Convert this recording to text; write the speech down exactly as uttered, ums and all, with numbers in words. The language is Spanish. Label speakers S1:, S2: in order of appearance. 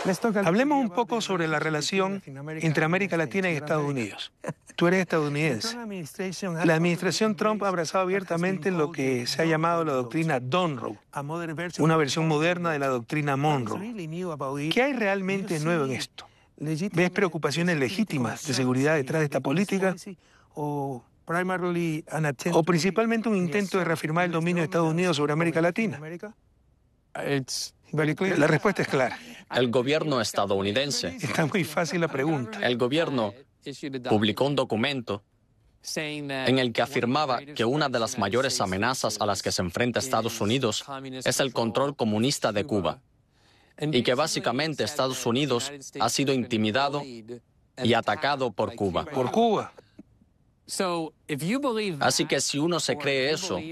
S1: Hablemos un poco sobre la relación entre América Latina y Estados Unidos. Tú eres estadounidense. La administración Trump ha abrazado abiertamente lo que se ha llamado la doctrina Monroe, una versión moderna de la doctrina Monroe. ¿Qué hay realmente nuevo en esto? ¿Ves preocupaciones legítimas de seguridad detrás de esta política? ¿O principalmente un intento de reafirmar el dominio de Estados Unidos sobre América Latina? La respuesta es clara.
S2: El gobierno estadounidense.
S1: Está muy fácil la pregunta.
S2: El gobierno publicó un documento en el que afirmaba que una de las mayores amenazas a las que se enfrenta Estados Unidos es el control comunista de Cuba, y que básicamente Estados Unidos ha sido intimidado y atacado por Cuba.
S1: ¿Por Cuba?
S2: Así que si uno se cree eso,